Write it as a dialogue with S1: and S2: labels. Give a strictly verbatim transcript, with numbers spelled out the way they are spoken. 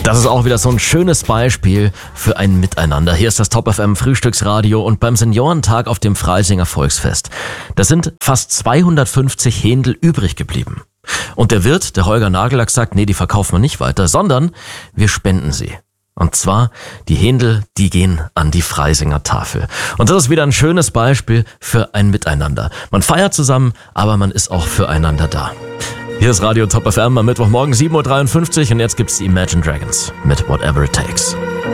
S1: Das ist auch wieder so ein schönes Beispiel für ein Miteinander. Hier ist das Top F M Frühstücksradio und beim Seniorentag auf dem Freisinger Volksfest. Da sind fast zweihundertfünfzig Händel übrig geblieben. Und der Wirt, der Holger Nagellack, sagt, nee, die verkaufen wir nicht weiter, sondern wir spenden sie. Und zwar, die Händel, die gehen an die Freisinger Tafel. Und das ist wieder ein schönes Beispiel für ein Miteinander. Man feiert zusammen, aber man ist auch füreinander da. Hier ist Radio Top F M am Mittwochmorgen sieben Uhr dreiundfünfzig und jetzt gibt's die Imagine Dragons mit Whatever It Takes.